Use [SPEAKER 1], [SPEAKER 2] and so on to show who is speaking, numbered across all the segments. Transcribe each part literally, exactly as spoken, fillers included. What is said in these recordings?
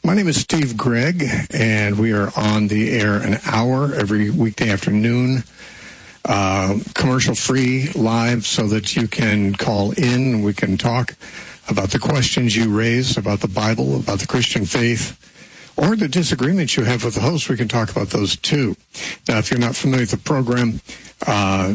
[SPEAKER 1] My name is Steve Gregg, and we are on the air an hour every weekday afternoon, uh, commercial-free, live, so that you can call in and we can talk about the questions you raise, about the Bible, about the Christian faith, or the disagreements you have with the host. We can talk about those too. Now, if you're not familiar with the program, uh,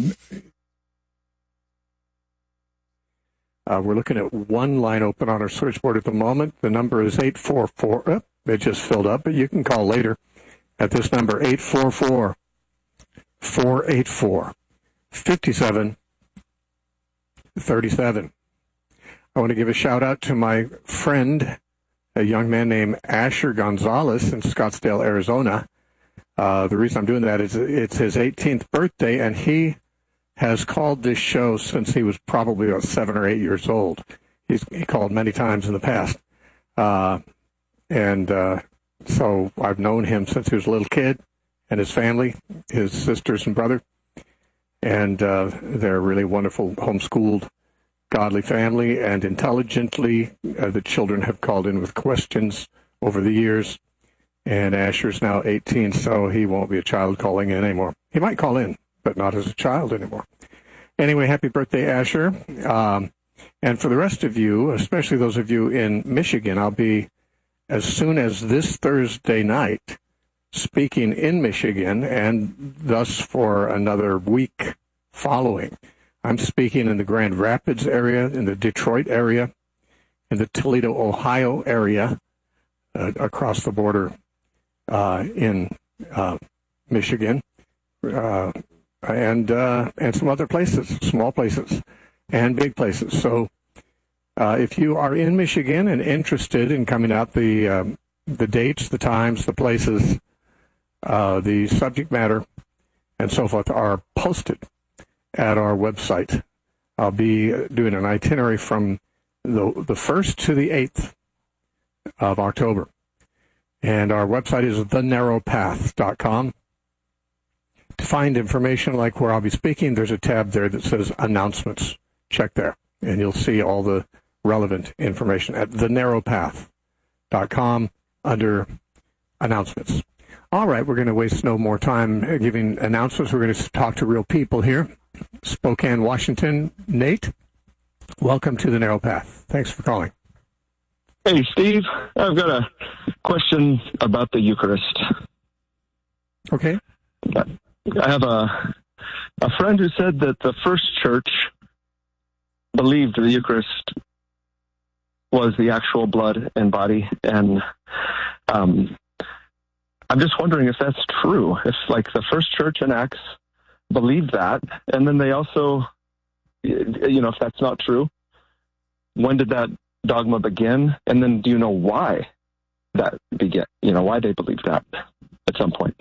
[SPEAKER 1] uh, we're looking at one line open on our switchboard at the moment. The number is eight four four. Oh, it just filled up, but you can call later at this number, eight four four, four eight four, five seven three seven. I want to give a shout-out to my friend, a young man named Asher Gonzalez in Scottsdale, Arizona. Uh, the reason I'm doing that is it's his eighteenth birthday, and he has called this show since he was probably about seven or eight years old. He's he called many times in the past. Uh, and uh, so I've known him since he was a little kid, and his family, his sisters and brother. And uh, they're a really wonderful, homeschooled, godly family, and intelligently, uh, the children have called in with questions over the years. And Asher's now eighteen, so he won't be a child calling in anymore. He might call in, but not as a child anymore. Anyway, happy birthday, Asher. Um, and for the rest of you, especially those of you in Michigan, I'll be, as soon as this Thursday night, speaking in Michigan, and thus for another week following. I'm speaking in the Grand Rapids area, in the Detroit area, in the Toledo, Ohio area, uh, across the border uh, in uh, Michigan, uh, and uh, and some other places, small places and big places. So uh, if you are in Michigan and interested in coming out, the um, the dates, the times, the places, uh, the subject matter, and so forth are posted at our website. I'll be doing an itinerary from the the first to the eighth of October. And our website is the narrow path dot com. To find information like where I'll be speaking, there's a tab there that says Announcements. Check there, and you'll see all the relevant information at the narrow path dot com under Announcements. All right, we're going to waste no more time giving announcements. We're going to talk to real people here. Spokane, Washington. Nate, welcome to the Narrow Path. Thanks for calling.
[SPEAKER 2] Hey, Steve. I've got a question about the Eucharist.
[SPEAKER 1] Okay.
[SPEAKER 2] I have a a friend who said that the first church believed the Eucharist was the actual blood and body, and um, I'm just wondering if that's true. If, like, the first church in Acts believed that, and then they also, you know, if that's not true, when did that dogma begin? And then do you know why that began? You know, why they believed that at some point?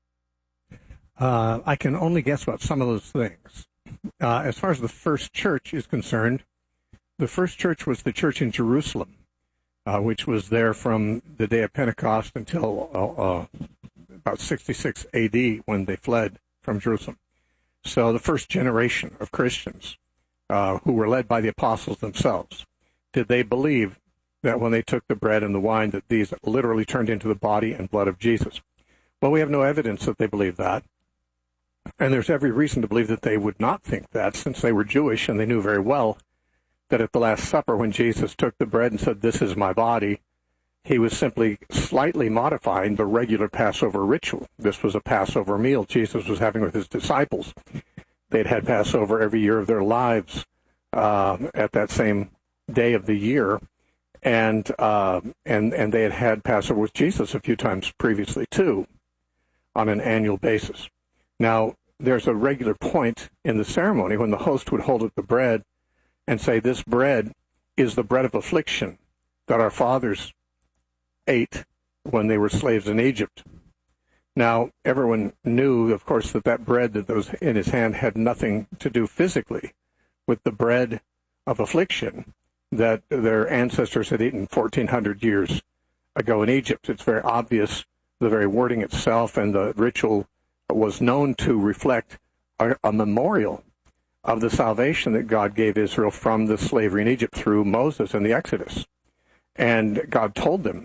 [SPEAKER 1] Uh, I can only guess about some of those things. Uh, as far as the first church is concerned, the first church was the church in Jerusalem, uh, which was there from the day of Pentecost until uh, uh, about sixty-six A D when they fled from Jerusalem. So the first generation of Christians uh, who were led by the apostles themselves, did they believe that when they took the bread and the wine that these literally turned into the body and blood of Jesus? Well, we have no evidence that they believed that. And there's every reason to believe that they would not think that, since they were Jewish and they knew very well that at the Last Supper, when Jesus took the bread and said, "This is my body," he was simply slightly modifying the regular Passover ritual. This was a Passover meal Jesus was having with his disciples. They'd had Passover every year of their lives uh, at that same day of the year, and uh, and and they had had Passover with Jesus a few times previously too, on an annual basis. Now, there's a regular point in the ceremony when the host would hold up the bread and say, "This bread is the bread of affliction that our fathers ate when they were slaves in Egypt." Now, everyone knew, of course, that that bread that was in his hand had nothing to do physically with the bread of affliction that their ancestors had eaten fourteen hundred years ago in Egypt. It's very obvious, the very wording itself and the ritual was known to reflect a, a memorial of the salvation that God gave Israel from the slavery in Egypt through Moses and the Exodus. And God told them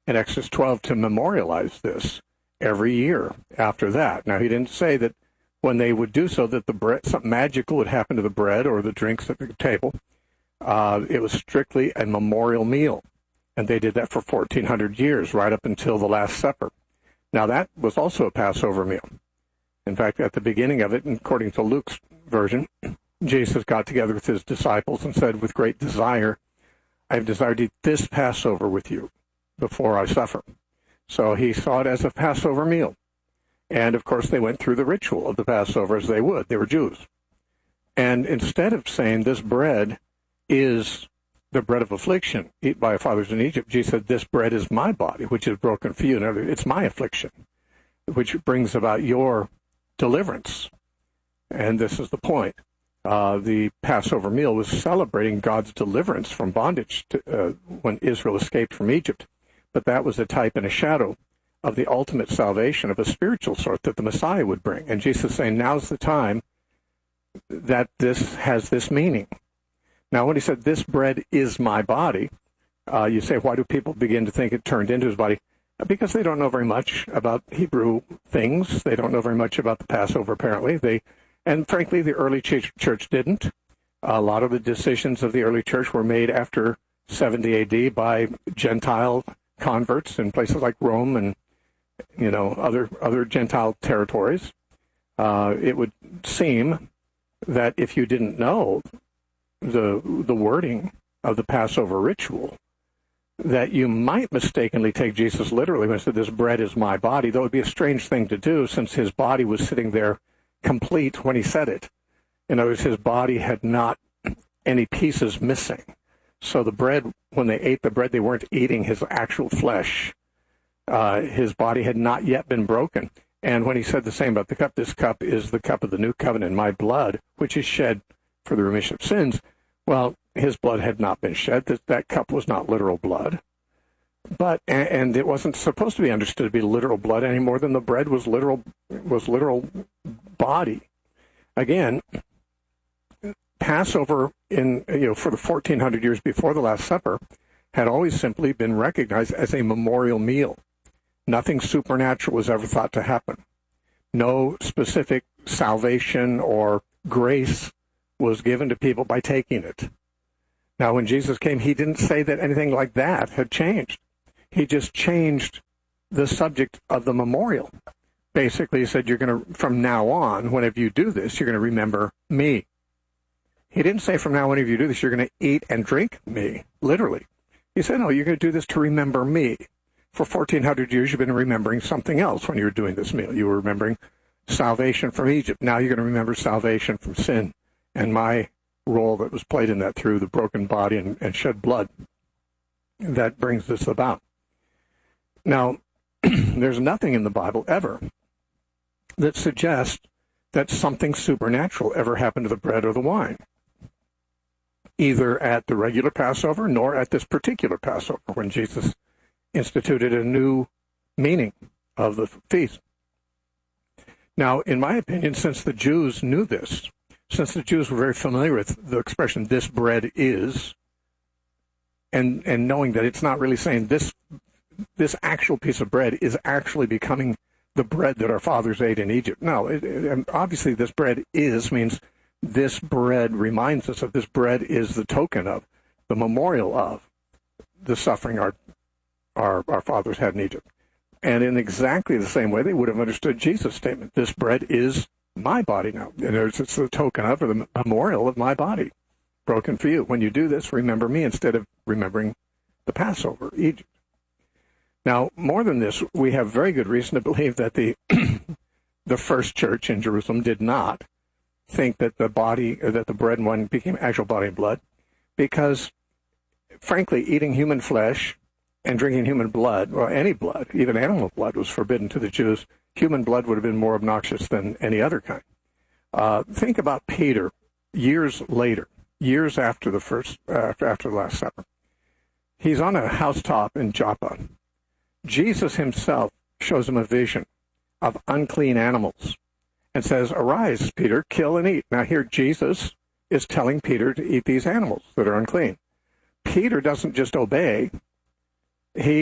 [SPEAKER 1] in Exodus twelve to memorialize this every year after that. Now, he didn't say that when they would do so that the bread, something magical would happen to the bread or the drinks at the table. Uh, it was strictly a memorial meal, and they did that for fourteen hundred years, right up until the Last Supper. Now, that was also a Passover meal. In fact, at the beginning of it, according to Luke's version, Jesus got together with his disciples and said, with great desire, I have desired to eat this Passover with you before I suffer. So he saw it as a Passover meal. And, of course, they went through the ritual of the Passover as they would. They were Jews. And instead of saying this bread is the bread of affliction, eaten by our fathers in Egypt, Jesus said, this bread is my body, which is broken for you. And it's my affliction, which brings about your deliverance. And this is the point. Uh, the Passover meal was celebrating God's deliverance from bondage to, uh, when Israel escaped from Egypt. But that was a type and a shadow of the ultimate salvation of a spiritual sort that the Messiah would bring. And Jesus is saying, now's the time that this has this meaning. Now, when he said, this bread is my body, uh, you say, why do people begin to think it turned into his body? Because they don't know very much about Hebrew things. They don't know very much about the Passover, apparently. They And frankly, the early church, church didn't. A lot of the decisions of the early church were made after seventy A D by Gentile converts in places like Rome and, you know, other other Gentile territories. Uh, it would seem that if you didn't know the the wording of the Passover ritual, that you might mistakenly take Jesus literally when he said, this bread is my body, though it would be a strange thing to do since his body was sitting there complete when he said it. In other words, his body had not any pieces missing. So the bread, when they ate the bread, they weren't eating his actual flesh. Uh, his body had not yet been broken. And when he said the same about the cup, this cup is the cup of the new covenant, my blood, which is shed for the remission of sins. Well, his blood had not been shed. That, that cup was not literal blood. But and, and it wasn't supposed to be understood to be literal blood any more than the bread was literal was literal body. Again, Passover in you know for the fourteen hundred years before the Last Supper had always simply been recognized as a memorial meal. Nothing supernatural was ever thought to happen. No specific salvation or grace was given to people by taking it. Now, when Jesus came, he didn't say that anything like that had changed. He just changed the subject of the memorial. Basically, he said, you're going to, from now on, whenever you do this, you're going to remember me. He didn't say from now on, whenever you do this, you're going to eat and drink me, literally. He said, no, you're going to do this to remember me. For fourteen hundred years, you've been remembering something else when you were doing this meal. You were remembering salvation from Egypt. Now you're going to remember salvation from sin and my role that was played in that through the broken body and, and shed blood. That brings this about. Now, there's nothing in the Bible ever that suggests that something supernatural ever happened to the bread or the wine, either at the regular Passover nor at this particular Passover when Jesus instituted a new meaning of the feast. Now, in my opinion, since the Jews knew this, since the Jews were very familiar with the expression, this bread is, and and knowing that it's not really saying this this actual piece of bread is actually becoming the bread that our fathers ate in Egypt. No, it, it, obviously this bread is means this bread reminds us of, this bread is the token of, the memorial of the suffering our our, our fathers had in Egypt. And in exactly the same way, they would have understood Jesus' statement, this bread is my body now. And it's the token of, or the memorial of my body, broken for you. When you do this, remember me instead of remembering the Passover, Egypt. Now, more than this, we have very good reason to believe that the the first church in Jerusalem did not think that the body, or that the bread and wine became actual body and blood, because, frankly, eating human flesh and drinking human blood, or any blood, even animal blood, was forbidden to the Jews. Human blood would have been more obnoxious than any other kind. Uh, think about Peter years later, years after the first, uh, after the Last Supper. He's on a housetop in Joppa. Jesus himself shows him a vision of unclean animals and says, arise, Peter, kill and eat. Now here Jesus is telling Peter to eat these animals that are unclean. Peter doesn't just obey. He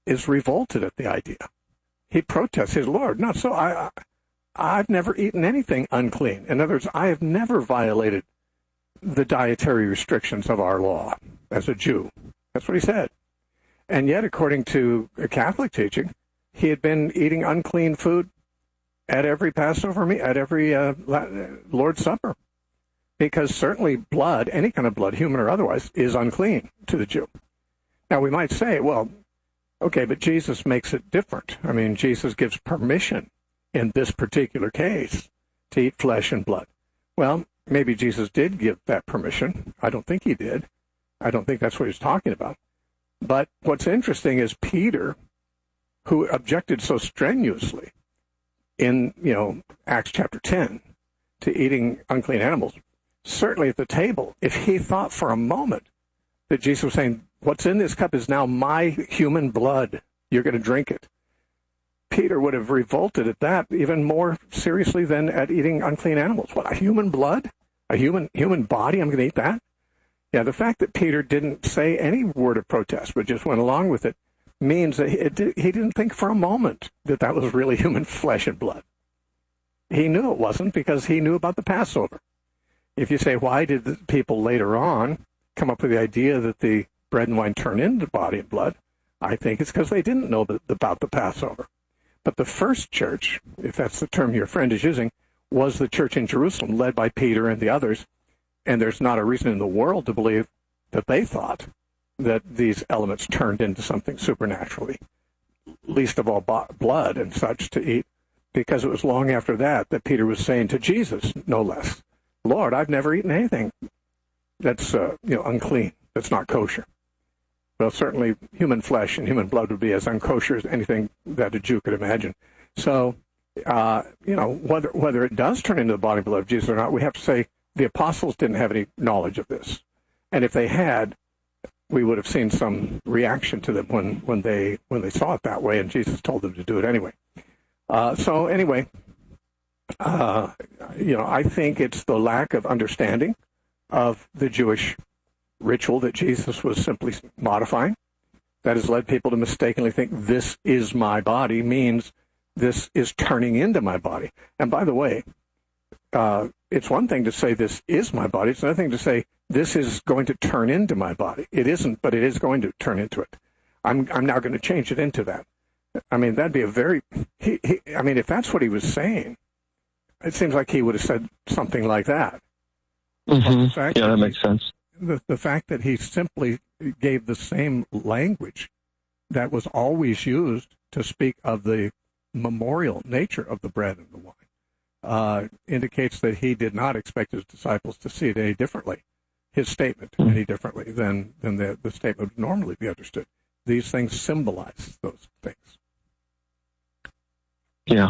[SPEAKER 1] is revolted at the idea. He protests his Lord. Not so. I, I, I've never eaten anything unclean. In other words, I have never violated the dietary restrictions of our law as a Jew. That's what he said. And yet, according to a Catholic teaching, he had been eating unclean food at every Passover meal, at every uh, Lord's Supper. Because certainly blood, any kind of blood, human or otherwise, is unclean to the Jew. Now, we might say, well, okay, but Jesus makes it different. I mean, Jesus gives permission in this particular case to eat flesh and blood. Well, maybe Jesus did give that permission. I don't think he did. I don't think that's what he's talking about. But what's interesting is Peter, who objected so strenuously in, you know, Acts chapter ten to eating unclean animals, certainly at the table, if he thought for a moment that Jesus was saying, what's in this cup is now my human blood, you're going to drink it, Peter would have revolted at that even more seriously than at eating unclean animals. What, a human blood? A human human body? I'm going to eat that? Yeah, the fact that Peter didn't say any word of protest, but just went along with it, means that it did, he didn't think for a moment that that was really human flesh and blood. He knew it wasn't because he knew about the Passover. If you say, why did the people later on come up with the idea that the bread and wine turn into body and blood? I think it's because they didn't know the, about the Passover. But the first church, if that's the term your friend is using, was the church in Jerusalem, led by Peter and the others. And there's not a reason in the world to believe that they thought that these elements turned into something supernaturally, least of all blood and such to eat, because it was long after that that Peter was saying to Jesus, no less, Lord, I've never eaten anything that's uh, you know unclean, that's not kosher. Well, certainly human flesh and human blood would be as unkosher as anything that a Jew could imagine. So, uh, you know, whether whether it does turn into the body and blood of Jesus or not, we have to say the apostles didn't have any knowledge of this. And if they had, we would have seen some reaction to them when, when they when they saw it that way, and Jesus told them to do it anyway. Uh, so anyway, uh, you know, I think it's the lack of understanding of the Jewish ritual that Jesus was simply modifying that has led people to mistakenly think this is my body means this is turning into my body. And by the way, uh, it's one thing to say this is my body. It's another thing to say this is going to turn into my body. It isn't, but it is going to turn into it. I'm I'm now going to change it into that. I mean, that'd be a very, he, he, I mean, if that's what he was saying, it seems like he would have said something like that.
[SPEAKER 2] Mm-hmm. Yeah, that, that makes sense.
[SPEAKER 1] The, the fact that he simply gave the same language that was always used to speak of the memorial nature of the bread and the wine uh, indicates that he did not expect his disciples to see it any differently, his statement mm-hmm. any differently than, than the, the statement would normally be understood. These things symbolize those things.
[SPEAKER 2] Yeah.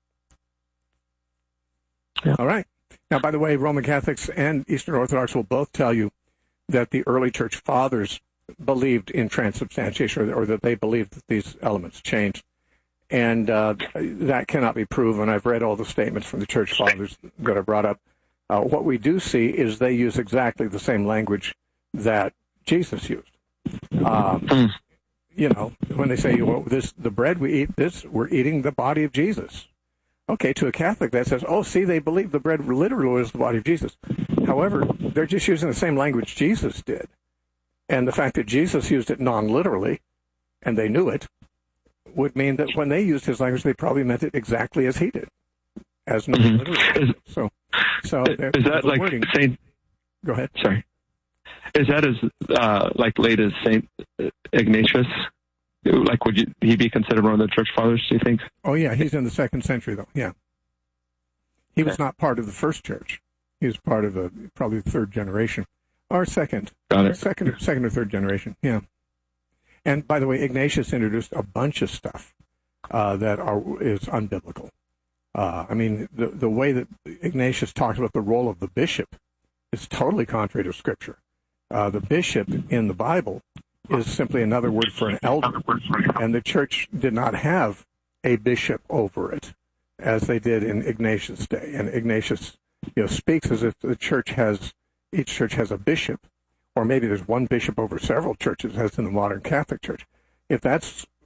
[SPEAKER 1] yeah. All right. Now, by the way, Roman Catholics and Eastern Orthodox will both tell you that the early church fathers believed in transubstantiation, or, or that they believed that these elements changed. And uh, that cannot be proven. I've read all the statements from the church fathers that are brought up. Uh, what we do see is they use exactly the same language that Jesus used. Um, you know, when they say, well, this, the bread we eat, this, we're eating the body of Jesus. Okay, to a Catholic that says, oh, see, they believe the bread literally was the body of Jesus. However, they're just using the same language Jesus did. And the fact that Jesus used it non-literally, and they knew it, would mean that when they used his language, they probably meant it exactly as he did, as non-literally. Mm-hmm. So, so
[SPEAKER 2] is that like
[SPEAKER 1] wording.
[SPEAKER 2] Saint?
[SPEAKER 1] Go ahead.
[SPEAKER 2] Sorry. Is that as uh, like late as Saint Ignatius? Like, would you, he be considered one of the church fathers, do you think?
[SPEAKER 1] Oh, yeah, he's in the second century, though, yeah. He was not part of the first church. He was part of a, probably the third generation, or second.
[SPEAKER 2] Got it.
[SPEAKER 1] Second, second or third generation, yeah. And, by the way, Ignatius introduced a bunch of stuff uh, that are is unbiblical. Uh, I mean, the, the way that Ignatius talks about the role of the bishop is totally contrary to Scripture. Uh, the bishop in the Bible is simply another word for an elder, and the church did not have a bishop over it, as they did in Ignatius' day. And Ignatius, you know, speaks as if the church has, each church has a bishop, or maybe there's one bishop over several churches, as in the modern Catholic Church. If that's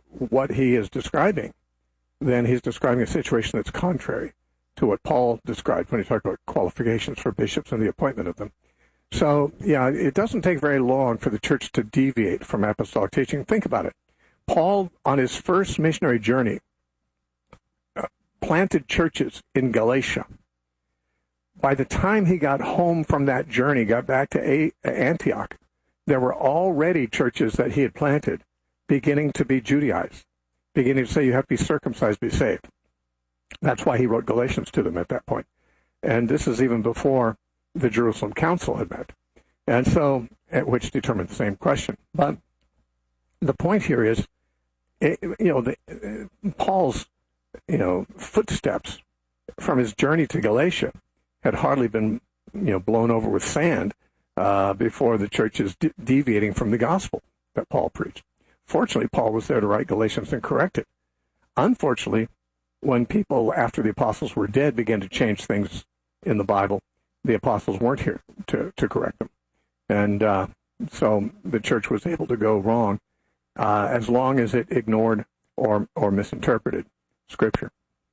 [SPEAKER 1] what he is describing, then he's describing a situation that's contrary to what Paul described when he talked about qualifications for bishops and the appointment of them. So, yeah, it doesn't take very long for the church to deviate from apostolic teaching. Think about it. Paul, on his first missionary journey, uh, planted churches in Galatia. By the time he got home from that journey, got back to A- Antioch, there were already churches that he had planted beginning to be Judaized, beginning to say you have to be circumcised to be saved. That's why he wrote Galatians to them at that point. And this is even before the Jerusalem Council had met, and so, which determined the same question. But the point here is, it, you know, the, uh, Paul's, you know, footsteps from his journey to Galatia had hardly been, you know, blown over with sand uh, before the church is de- deviating from the gospel that Paul preached. Fortunately, Paul was there to write Galatians and correct it. Unfortunately, when people after the apostles were dead began to change things in the Bible, the apostles weren't here to, to correct them. And uh, so the church was able to go wrong uh, as long as it ignored or, or misinterpreted Scripture.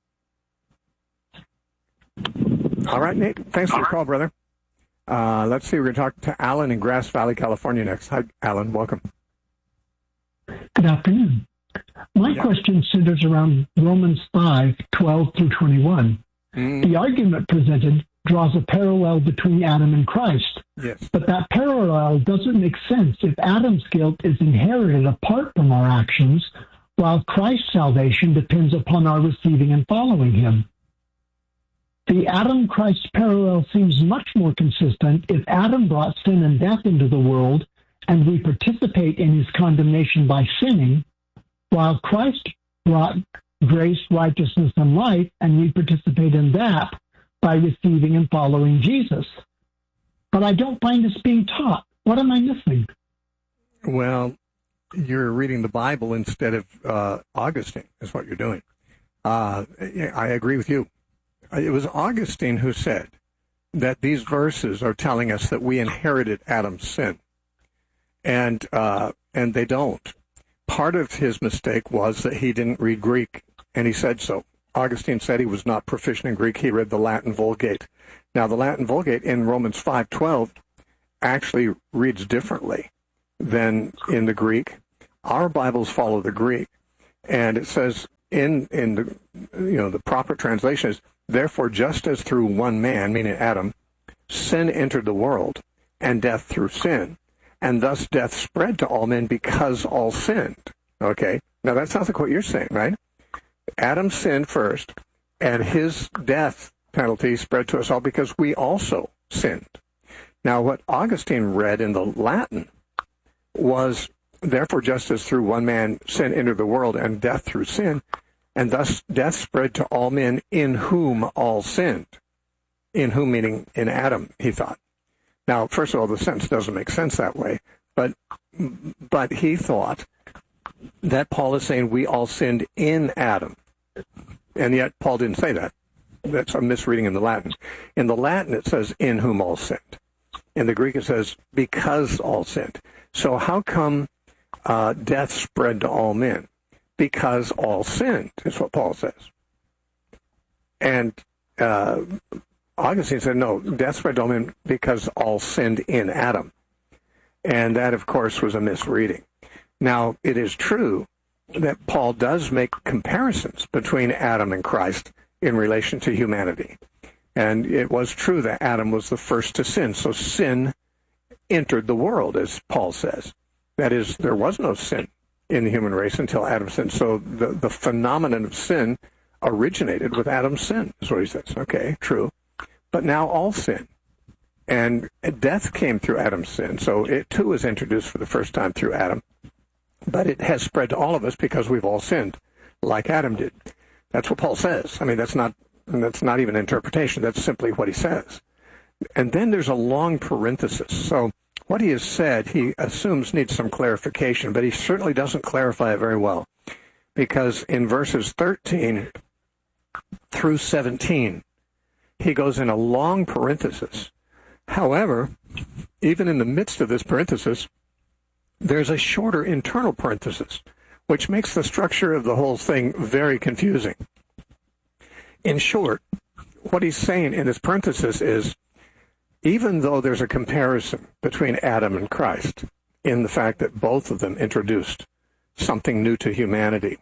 [SPEAKER 1] All right, Nate, thanks for your call, brother. Uh, let's see, we're going to talk to Alan in Grass Valley, California next. Hi, Alan, welcome.
[SPEAKER 3] Good afternoon. My yeah. question centers around Romans five, twelve through twenty-one. Mm. The argument presented draws a parallel between Adam and Christ.
[SPEAKER 1] Yes.
[SPEAKER 3] But that parallel doesn't make sense if Adam's guilt is inherited apart from our actions, while Christ's salvation depends upon our receiving and following him. The Adam-Christ parallel seems much more consistent if Adam brought sin and death into the world, and we participate in his condemnation by sinning, while Christ brought grace, righteousness, and life, and we participate in that by receiving and following Jesus. But I don't find this being taught. What am I missing?
[SPEAKER 1] Well, you're reading the Bible instead of uh, Augustine, is what you're doing. Uh, I agree with you. It was Augustine who said that these verses are telling us that we inherited Adam's sin. And, uh, and they don't. Part of his mistake was that he didn't read Greek, and he said so. Augustine said he was not proficient in Greek. He read the Latin Vulgate. Now, the Latin Vulgate in Romans five twelve actually reads differently than in the Greek. Our Bibles follow the Greek, and it says in in the you know the proper translation is, therefore, just as through one man, meaning Adam, sin entered the world, and death through sin, and thus death spread to all men because all sinned. Okay, now that sounds like what you're saying, right? Adam sinned first, and his death penalty spread to us all because we also sinned. Now, what Augustine read in the Latin was, therefore, just as through one man sin entered the world and death through sin, and thus death spread to all men in whom all sinned. In whom meaning in Adam, he thought. Now, first of all, the sentence doesn't make sense that way, but but he thought that Paul is saying we all sinned in Adam. And yet Paul didn't say that. That's a misreading in the Latin. In the Latin, it says in whom all sinned. In the Greek, it says because all sinned. So how come uh, death spread to all men? Because all sinned, is what Paul says. And uh, Augustine said, no, death spread to all men because all sinned in Adam. And that, of course, was a misreading. Now, it is true that Paul does make comparisons between Adam and Christ in relation to humanity. And it was true that Adam was the first to sin. So sin entered the world, as Paul says. That is, there was no sin in the human race until Adam sinned. So the, the phenomenon of sin originated with Adam's sin, is what he says. Okay, true. But now all sin. And death came through Adam's sin. So it too was introduced for the first time through Adam. But it has spread to all of us because we've all sinned, like Adam did. That's what Paul says. I mean, that's not that's not even interpretation. That's simply what he says. And then there's a long parenthesis. So what he has said, he assumes needs some clarification, but he certainly doesn't clarify it very well. Because in verses thirteen through seventeen, he goes in a long parenthesis. However, even in the midst of this parenthesis, there's a shorter internal parenthesis which makes the structure of the whole thing very confusing. In short, what he's saying in his parenthesis is, even though there's a comparison between Adam and Christ in the fact that both of them introduced something new to humanity,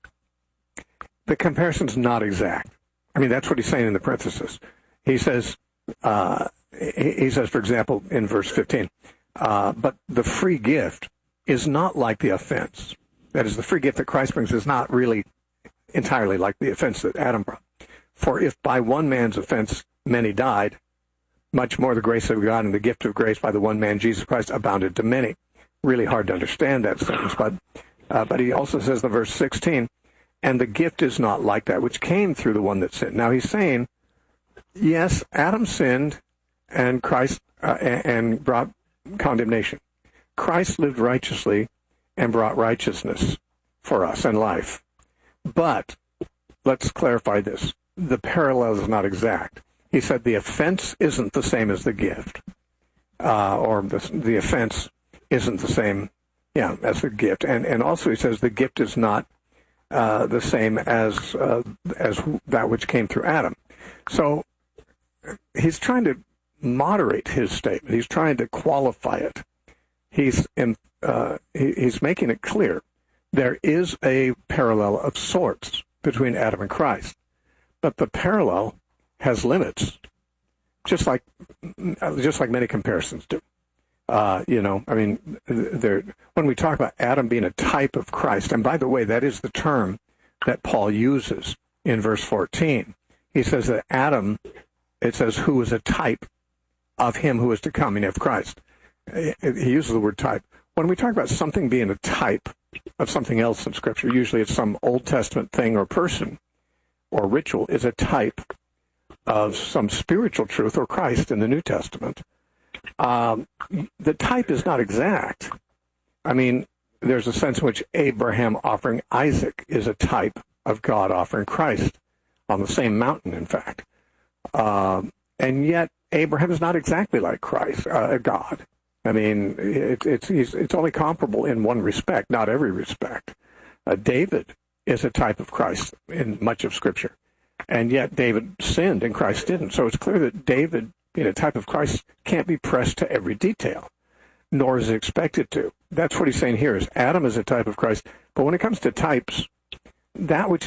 [SPEAKER 1] the comparison's not exact. I mean, that's what he's saying in the parenthesis. He says, uh, he, he says, for example, in verse fifteen, uh, but the free gift is not like the offense. That is, the free gift that Christ brings is not really entirely like the offense that Adam brought. For if by one man's offense many died, much more the grace of God and the gift of grace by the one man, Jesus Christ, abounded to many. Really hard to understand that sentence, but uh, but he also says in verse sixteen, and the gift is not like that which came through the one that sinned. Now he's saying, yes, Adam sinned and Christ uh, and, and brought condemnation. Christ lived righteously and brought righteousness for us and life. But let's clarify this. The parallel is not exact. He said the offense isn't the same as the gift, uh, or the, the offense isn't the same, yeah, as the gift. And and also he says the gift is not uh, the same as uh, as that which came through Adam. So he's trying to moderate his statement. He's trying to qualify it. He's in, uh, he, he's making it clear there is a parallel of sorts between Adam and Christ, but the parallel has limits, just like just like many comparisons do. Uh, you know, I mean, there, when we talk about Adam being a type of Christ, and by the way, that is the term that Paul uses in verse fourteen. He says that Adam, it says, who is a type of him who is to come, meaning of Christ. He uses the word type. When we talk about something being a type of something else in Scripture, usually it's some Old Testament thing or person or ritual is a type of some spiritual truth or Christ in the New Testament. Um, the type is not exact. I mean, there's a sense in which Abraham offering Isaac is a type of God offering Christ on the same mountain, in fact. Um, and yet, Abraham is not exactly like Christ, uh, God. I mean, it, it's he's, it's only comparable in one respect, not every respect. Uh, David is a type of Christ in much of Scripture. And yet David sinned and Christ didn't. So it's clear that David, being a type of Christ, can't be pressed to every detail, nor is it expected to. That's what he's saying here, is Adam is a type of Christ. But when it comes to types, that which